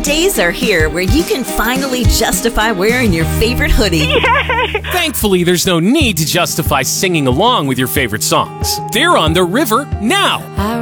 days are here where you can finally justify wearing your favorite hoodie. Yay! Thankfully, there's no need to justify singing along with your favorite songs. They're on the river now.